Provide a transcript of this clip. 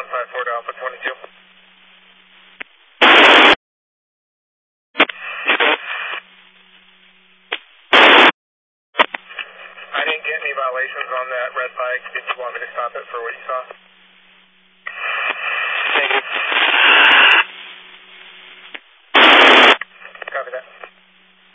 154 to Alpha 22. I didn't get any violations on that red bike. Did you want me to stop it for what you saw?